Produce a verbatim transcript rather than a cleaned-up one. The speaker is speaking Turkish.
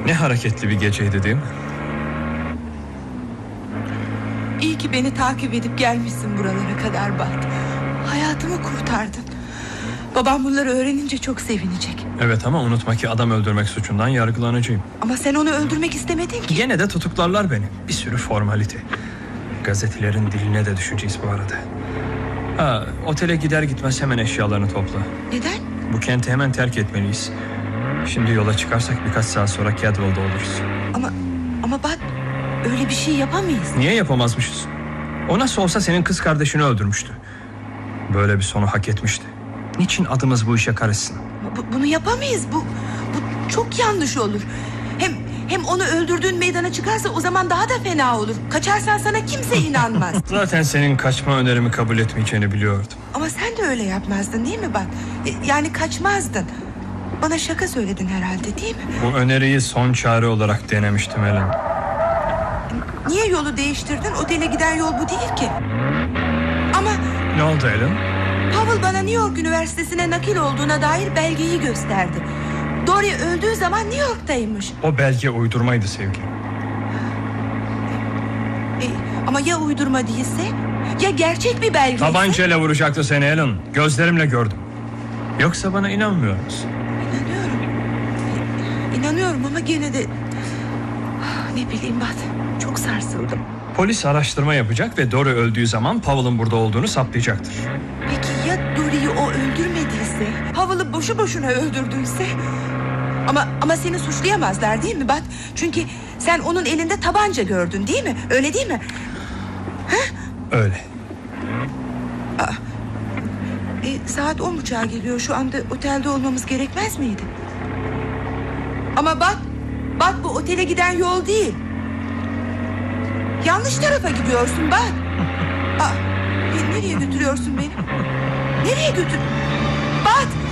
Ne hareketli bir geceydi değil mi? İyi ki beni takip edip gelmişsin buralara kadar Bat. Hayatımı kurtardın. Babam bunları öğrenince çok sevinecek. Evet ama unutma ki adam öldürmek suçundan yargılanacağım. Ama sen onu öldürmek istemedin ki. Gene de tutuklarlar beni. Bir sürü formalite. Gazetelerin diline de düşeceğiz bu arada. Ha, otele gider gitmez hemen eşyalarını topla. Neden? Bu kenti hemen terk etmeliyiz. Şimdi yola çıkarsak birkaç saat sonra Cadwell'da oluruz. Ama ama Bat, öyle bir şey yapamayız. Niye yapamazmışız? O nasıl olsa senin kız kardeşini öldürmüştü. Böyle bir sonu hak etmişti. Niçin adımız bu işe karışsın? Bu, bunu yapamayız. Bu, bu çok yanlış olur. Hem hem onu öldürdüğün meydana çıkarsa o zaman daha da fena olur. Kaçarsan sana kimse inanmaz. Zaten senin kaçma önerimi kabul etmeyeceğini biliyordum. Ama sen de öyle yapmazdın değil mi Bat? Yani kaçmazdın. Bana şaka söyledin herhalde değil mi? Bu öneriyi son çare olarak denemiştim Helen. Niye yolu değiştirdin? Otele giden yol bu değil ki. Ama Ne oldu Helen? Powell bana New York Üniversitesi'ne nakil olduğuna dair belgeyi gösterdi. Dory öldüğü zaman New York'taymış. O belge uydurmaydı sevgilim. E, ama ya uydurma değilse? Ya gerçek bir belge ise? Tabancayla vuracaktı seni Helen. Gözlerimle gördüm. Yoksa bana inanmıyor musun? İnanıyorum. İnanıyorum ama gene de... Ne bileyim Bat, çok sarsıldım. Polis araştırma yapacak ve Dory öldüğü zaman Powell'ın burada olduğunu saptayacaktır. Peki ya Dory'yi o öldürmediyse? Powell'ı boşu boşuna öldürdüyse? Ama ama seni suçlayamazlar değil mi Bat? Çünkü sen onun elinde tabanca gördün değil mi? Öyle değil mi? Ha? Öyle. Aa, e, saat on buçuğa geliyor. Şu anda otelde olmamız gerekmez miydi? Ama bak, bak bu otele giden yol değil. Yanlış tarafa gidiyorsun bak. Aa, e, nereye götürüyorsun beni? Nereye götür? Bat!